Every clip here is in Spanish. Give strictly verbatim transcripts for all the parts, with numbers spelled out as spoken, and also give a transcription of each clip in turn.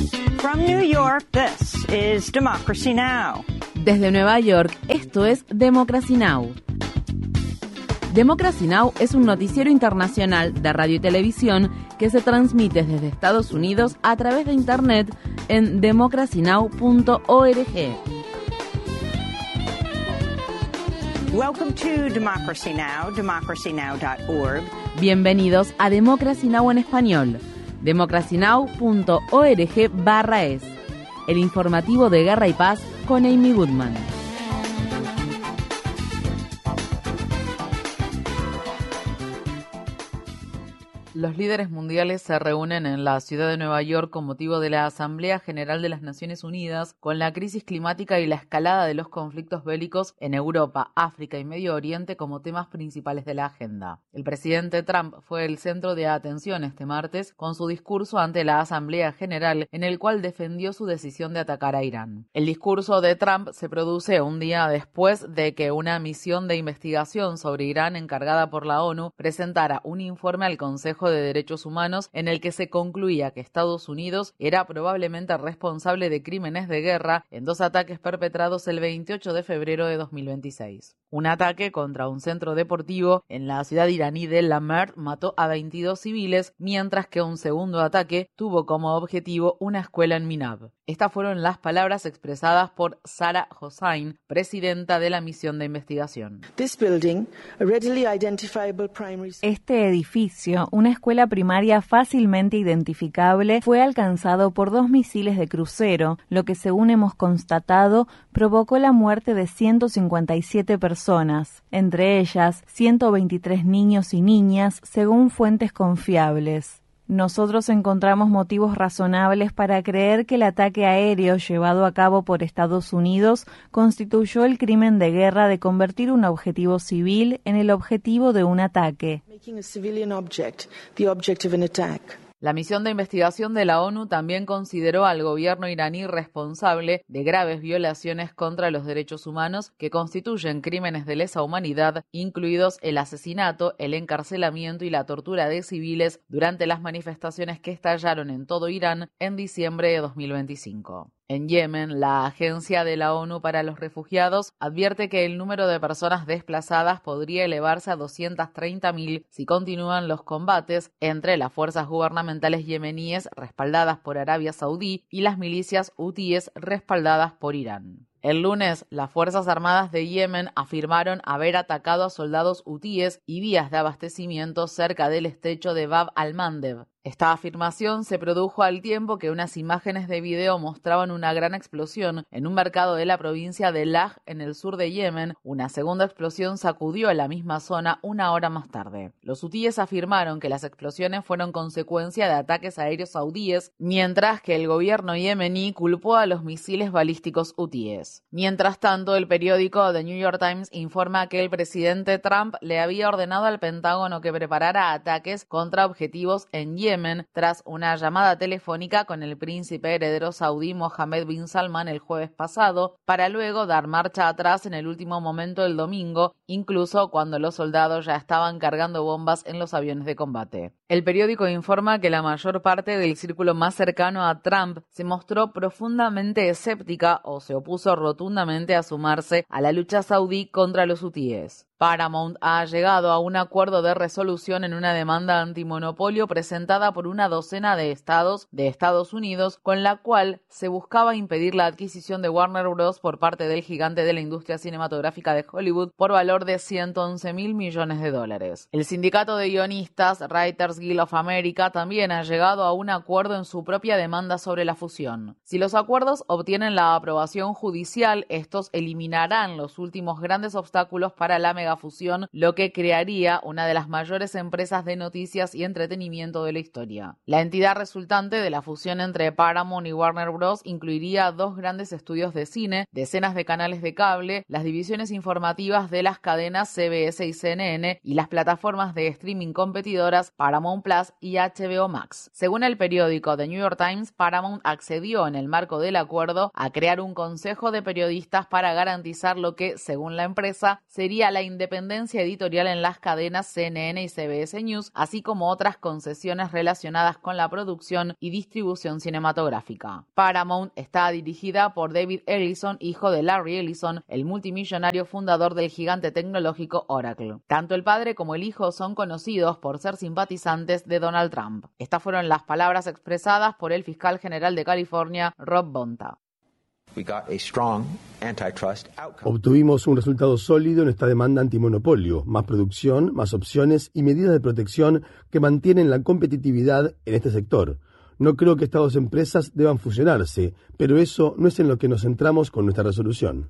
From New York, this is Democracy Now! Desde Nueva York, esto es Democracy Now! Democracy Now! Es un noticiero internacional de radio y televisión que se transmite desde Estados Unidos a través de Internet en democracy now punto org. Welcome to Democracy Now!, democracy now dot org. Bienvenidos a Democracy Now! En español, democracy now punto org barra es, el informativo de Guerra y Paz con Amy Goodman. Los líderes mundiales se reúnen en la ciudad de Nueva York con motivo de la Asamblea General de las Naciones Unidas con la crisis climática y la escalada de los conflictos bélicos en Europa, África y Medio Oriente como temas principales de la agenda. El presidente Trump fue el centro de atención este martes con su discurso ante la Asamblea General en el cual defendió su decisión de atacar a Irán. El discurso de Trump se produce un día después de que una misión de investigación sobre Irán encargada por la ONU presentara un informe al Consejo de Derechos Humanos en el que se concluía que Estados Unidos era probablemente responsable de crímenes de guerra en dos ataques perpetrados el veintiocho de febrero de dos mil veintiséis. Un ataque contra un centro deportivo en la ciudad iraní de Lamert mató a veintidós civiles, mientras que un segundo ataque tuvo como objetivo una escuela en Minab. Estas fueron las palabras expresadas por Sarah Hossain, presidenta de la misión de investigación. Este edificio, una escuela primaria fácilmente identificable, fue alcanzado por dos misiles de crucero, lo que, según hemos constatado, provocó la muerte de ciento cincuenta y siete personas, entre ellas ciento veintitrés niños y niñas, según fuentes confiables. Nosotros encontramos motivos razonables para creer que el ataque aéreo llevado a cabo por Estados Unidos constituyó el crimen de guerra de convertir un objetivo civil en el objetivo de un ataque. La misión de investigación de la ONU también consideró al gobierno iraní responsable de graves violaciones contra los derechos humanos que constituyen crímenes de lesa humanidad, incluidos el asesinato, el encarcelamiento y la tortura de civiles durante las manifestaciones que estallaron en todo Irán en diciembre de dos mil veinticinco. En Yemen, la Agencia de la ONU para los Refugiados advierte que el número de personas desplazadas podría elevarse a doscientas treinta mil si continúan los combates entre las fuerzas gubernamentales yemeníes respaldadas por Arabia Saudí y las milicias hutíes respaldadas por Irán. El lunes, las Fuerzas Armadas de Yemen afirmaron haber atacado a soldados hutíes y vías de abastecimiento cerca del estrecho de Bab al-Mandeb. Esta afirmación se produjo al tiempo que unas imágenes de video mostraban una gran explosión en un mercado de la provincia de Laj en el sur de Yemen. Una segunda explosión sacudió a la misma zona una hora más tarde. Los hutíes afirmaron que las explosiones fueron consecuencia de ataques aéreos saudíes, mientras que el gobierno yemení culpó a los misiles balísticos hutíes. Mientras tanto, el periódico The New York Times informa que el presidente Trump le había ordenado al Pentágono que preparara ataques contra objetivos en Yemen tras una llamada telefónica con el príncipe heredero saudí Mohammed bin Salman el jueves pasado, para luego dar marcha atrás en el último momento el domingo, incluso cuando los soldados ya estaban cargando bombas en los aviones de combate. El periódico informa que la mayor parte del círculo más cercano a Trump se mostró profundamente escéptica o se opuso rotundamente a sumarse a la lucha saudí contra los hutíes. Paramount ha llegado a un acuerdo de resolución en una demanda antimonopolio presentada por una docena de estados de Estados Unidos, con la cual se buscaba impedir la adquisición de Warner Bros. Por parte del gigante de la industria cinematográfica de Hollywood por valor de ciento once mil millones de dólares. El sindicato de guionistas Writers Guild of America también ha llegado a un acuerdo en su propia demanda sobre la fusión. Si los acuerdos obtienen la aprobación judicial, estos eliminarán los últimos grandes obstáculos para la mega fusión, lo que crearía una de las mayores empresas de noticias y entretenimiento de la historia. La entidad resultante de la fusión entre Paramount y Warner Bros. Incluiría dos grandes estudios de cine, decenas de canales de cable, las divisiones informativas de las cadenas C B S y C N N y las plataformas de streaming competidoras Paramount Plus y H B O Max. Según el periódico The New York Times, Paramount accedió en el marco del acuerdo a crear un consejo de periodistas para garantizar lo que, según la empresa, sería la independencia editorial en las cadenas C N N y C B S News, así como otras concesiones relacionadas con la producción y distribución cinematográfica. Paramount está dirigida por David Ellison, hijo de Larry Ellison, el multimillonario fundador del gigante tecnológico Oracle. Tanto el padre como el hijo son conocidos por ser simpatizantes de Donald Trump. Estas fueron las palabras expresadas por el fiscal general de California, Rob Bonta. Obtuvimos un resultado sólido en esta demanda antimonopolio, más producción, más opciones y medidas de protección que mantienen la competitividad en este sector. No creo que estas dos empresas deban fusionarse, pero eso no es en lo que nos centramos con nuestra resolución.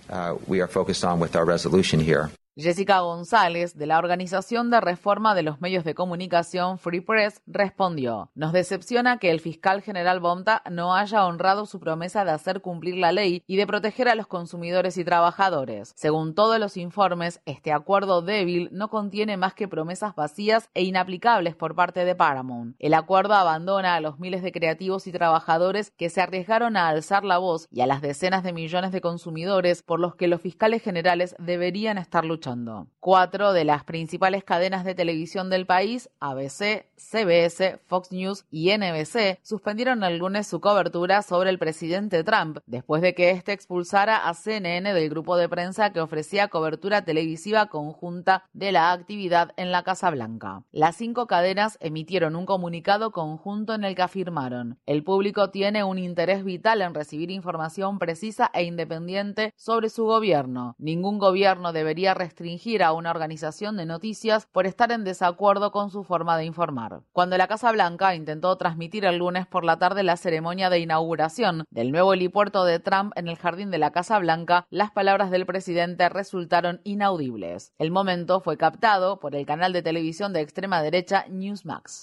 Jessica González, de la Organización de Reforma de los Medios de Comunicación Free Press, respondió: nos decepciona que el fiscal general Bonta no haya honrado su promesa de hacer cumplir la ley y de proteger a los consumidores y trabajadores. Según todos los informes, este acuerdo débil no contiene más que promesas vacías e inaplicables por parte de Paramount. El acuerdo abandona a los miles de creativos y trabajadores que se arriesgaron a alzar la voz y a las decenas de millones de consumidores por los que los fiscales generales deberían estar luchando. Cuatro de las principales cadenas de televisión del país, A B C, C B S, Fox News y N B C, suspendieron el lunes su cobertura sobre el presidente Trump, después de que éste expulsara a C N N del grupo de prensa que ofrecía cobertura televisiva conjunta de la actividad en la Casa Blanca. Las cinco cadenas emitieron un comunicado conjunto en el que afirmaron: el público tiene un interés vital en recibir información precisa e independiente sobre su gobierno. Ningún gobierno debería restringir a una organización de noticias por estar en desacuerdo con su forma de informar. Cuando la Casa Blanca intentó transmitir el lunes por la tarde la ceremonia de inauguración del nuevo helipuerto de Trump en el jardín de la Casa Blanca, las palabras del presidente resultaron inaudibles. El momento fue captado por el canal de televisión de extrema derecha Newsmax.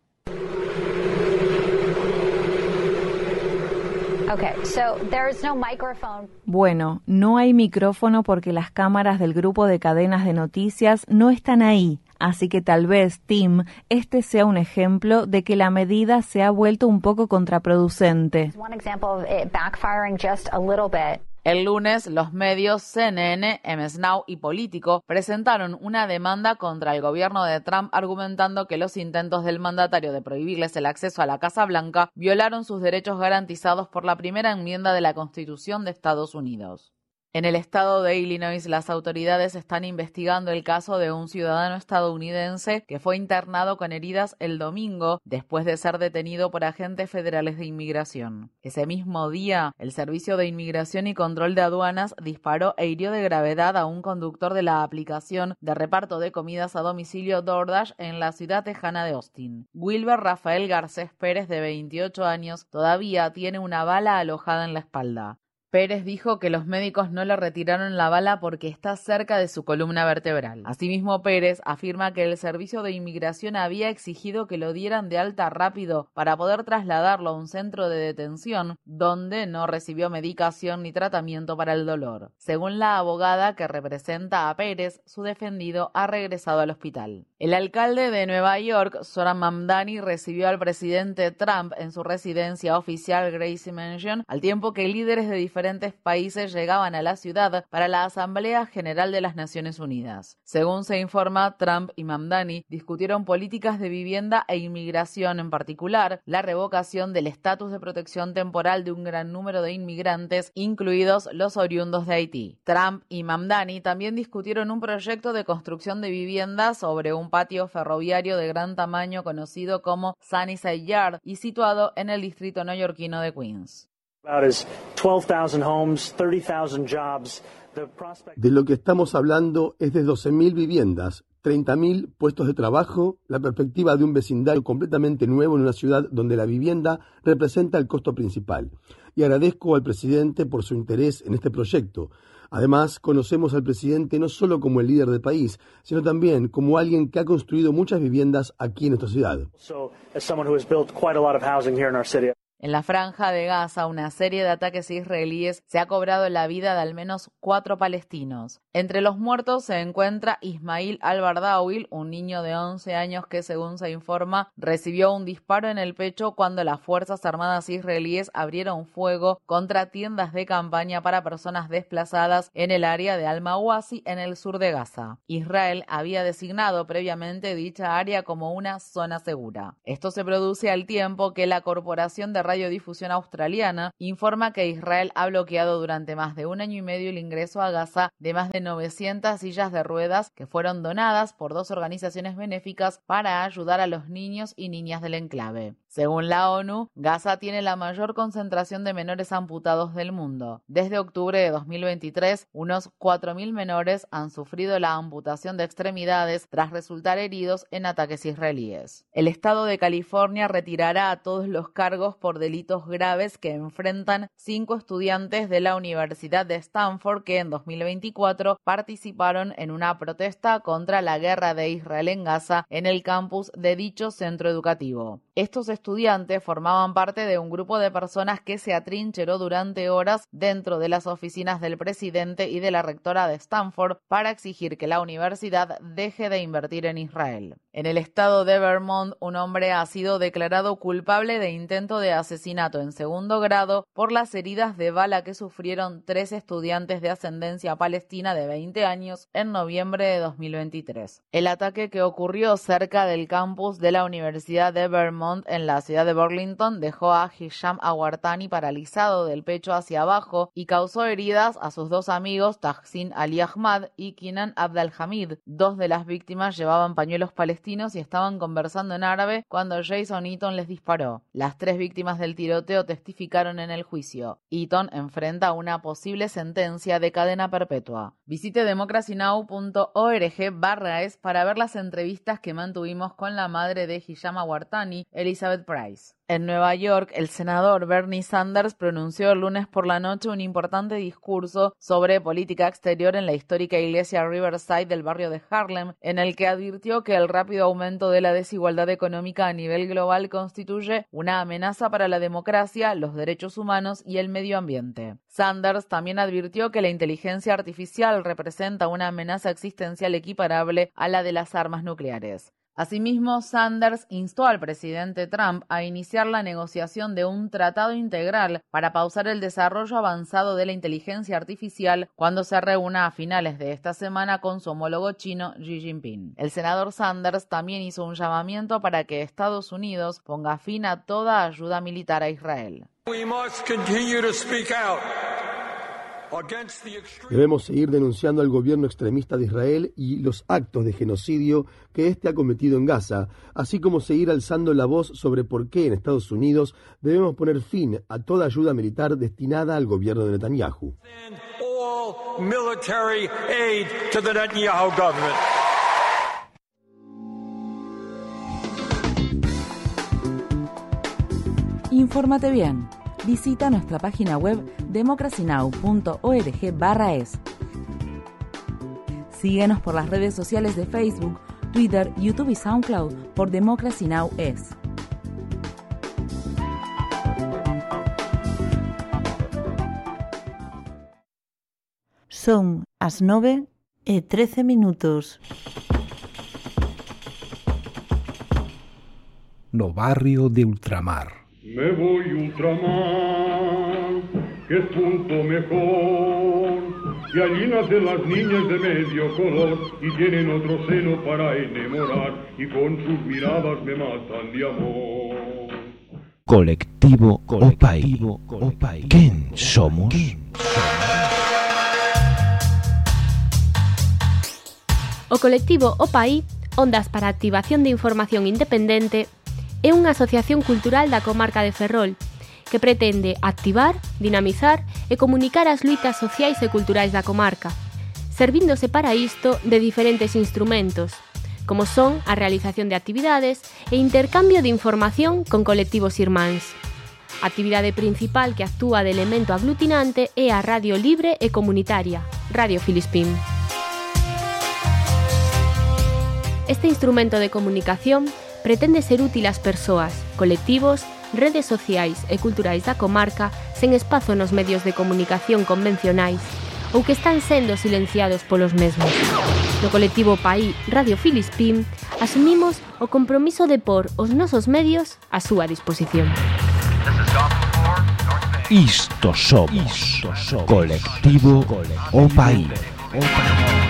Okay, so there's no microphone. Bueno, no hay micrófono porque las cámaras del grupo de cadenas de noticias no están ahí. Así que tal vez, Tim, este sea un ejemplo de que la medida se ha vuelto un poco contraproducente. El lunes, los medios C N N, M S Now y Político presentaron una demanda contra el gobierno de Trump argumentando que los intentos del mandatario de prohibirles el acceso a la Casa Blanca violaron sus derechos garantizados por la primera enmienda de la Constitución de Estados Unidos. En el estado de Illinois, las autoridades están investigando el caso de un ciudadano estadounidense que fue internado con heridas el domingo después de ser detenido por agentes federales de inmigración. Ese mismo día, el Servicio de Inmigración y Control de Aduanas disparó e hirió de gravedad a un conductor de la aplicación de reparto de comidas a domicilio DoorDash en la ciudad tejana de Austin. Wilber Rafael Garcés Pérez, de veintiocho años, todavía tiene una bala alojada en la espalda. Pérez dijo que los médicos no le retiraron la bala porque está cerca de su columna vertebral. Asimismo, Pérez afirma que el Servicio de Inmigración había exigido que lo dieran de alta rápido para poder trasladarlo a un centro de detención donde no recibió medicación ni tratamiento para el dolor. Según la abogada que representa a Pérez, su defendido ha regresado al hospital. El alcalde de Nueva York, Zohran Mamdani, recibió al presidente Trump en su residencia oficial Gracie Mansion, al tiempo que líderes de diferentes países llegaban a la ciudad para la Asamblea General de las Naciones Unidas. Según se informa, Trump y Mamdani discutieron políticas de vivienda e inmigración, en particular la revocación del estatus de protección temporal de un gran número de inmigrantes, incluidos los oriundos de Haití. Trump y Mamdani también discutieron un proyecto de construcción de viviendas sobre un patio ferroviario de gran tamaño conocido como Sunnyside Yard y situado en el distrito neoyorquino de Queens. De lo que estamos hablando es de doce mil viviendas, treinta mil puestos de trabajo, la perspectiva de un vecindario completamente nuevo en una ciudad donde la vivienda representa el costo principal. Y agradezco al presidente por su interés en este proyecto. Además, conocemos al presidente no solo como el líder del país, sino también como alguien que ha construido muchas viviendas aquí en nuestra ciudad. En la Franja de Gaza, una serie de ataques israelíes se ha cobrado la vida de al menos cuatro palestinos. Entre los muertos se encuentra Ismail al-Bardawil, un niño de once años que, según se informa, recibió un disparo en el pecho cuando las Fuerzas Armadas israelíes abrieron fuego contra tiendas de campaña para personas desplazadas en el área de Al-Mawasi, en el sur de Gaza. Israel había designado previamente dicha área como una zona segura. Esto se produce al tiempo que la Corporación de Radiodifusión Australiana informa que Israel ha bloqueado durante más de un año y medio el ingreso a Gaza de más de novecientas sillas de ruedas que fueron donadas por dos organizaciones benéficas para ayudar a los niños y niñas del enclave. Según la ONU, Gaza tiene la mayor concentración de menores amputados del mundo. Desde octubre de dos mil veintitrés, unos cuatro mil menores han sufrido la amputación de extremidades tras resultar heridos en ataques israelíes. El estado de California retirará a todos los cargos por delitos graves que enfrentan cinco estudiantes de la Universidad de Stanford que en dos mil veinticuatro participaron en una protesta contra la guerra de Israel en Gaza en el campus de dicho centro educativo. Estos estudiantes formaban parte de un grupo de personas que se atrincheró durante horas dentro de las oficinas del presidente y de la rectora de Stanford para exigir que la universidad deje de invertir en Israel. En el estado de Vermont, un hombre ha sido declarado culpable de intento de asesinato en segundo grado por las heridas de bala que sufrieron tres estudiantes de ascendencia palestina de veinte años en noviembre de dos mil veintitrés. El ataque, que ocurrió cerca del campus de la Universidad de Vermont en la ciudad de Burlington, dejó a Hisham Awartani paralizado del pecho hacia abajo y causó heridas a sus dos amigos Tahsin Ali Ahmad y Kinan Abdelhamid. Dos de las víctimas llevaban pañuelos palestinos y estaban conversando en árabe cuando Jason Eaton les disparó. Las tres víctimas del tiroteo testificaron en el juicio. Eaton enfrenta una posible sentencia de cadena perpetua. Visite democracynow punto org barra es para ver las entrevistas que mantuvimos con la madre de Hisham Awartani, Elizabeth Price. En Nueva York, el senador Bernie Sanders pronunció el lunes por la noche un importante discurso sobre política exterior en la histórica iglesia Riverside del barrio de Harlem, en el que advirtió que el rápido aumento de la desigualdad económica a nivel global constituye una amenaza para la democracia, los derechos humanos y el medio ambiente. Sanders también advirtió que la inteligencia artificial representa una amenaza existencial equiparable a la de las armas nucleares. Asimismo, Sanders instó al presidente Trump a iniciar la negociación de un tratado integral para pausar el desarrollo avanzado de la inteligencia artificial cuando se reúna a finales de esta semana con su homólogo chino Xi Jinping. El senador Sanders también hizo un llamamiento para que Estados Unidos ponga fin a toda ayuda militar a Israel. We must continue to speak out. Debemos seguir denunciando al gobierno extremista de Israel y los actos de genocidio que éste ha cometido en Gaza, así como seguir alzando la voz sobre por qué en Estados Unidos debemos poner fin a toda ayuda militar destinada al gobierno de Netanyahu. All military aid to the Netanyahu government. Infórmate bien. Visita nuestra página web democracynow punto org barra es. Síguenos por las redes sociales de Facebook, Twitter, YouTube y SoundCloud por Democracy Now! Es. Son as nove e trece minutos. No barrio de Ultramar. Me voy ultramar, que es punto mejor, y allí nacen las niñas de medio color, y tienen otro seno para enamorar, y con sus miradas me matan de amor. Colectivo Opay. ¿Quién somos? O colectivo Opay, Ondas para a Activación de Información Independente, é unha asociación cultural da comarca de Ferrol que pretende activar, dinamizar e comunicar as luitas sociais e culturais da comarca, servíndose para isto de diferentes instrumentos, como son a realización de actividades e intercambio de información con colectivos irmáns. A actividade principal que actúa de elemento aglutinante é a radio libre e comunitaria, Radio Filispín. Este instrumento de comunicación pretende ser útil ás persoas, colectivos redes sociais e culturais da comarca sen espazo nos medios de comunicación convencionais ou que están sendo silenciados polos mesmos. No colectivo Paí Radio Filispín asumimos o compromiso de por os nosos medios á súa disposición. Isto somos, Colectivo O Paí.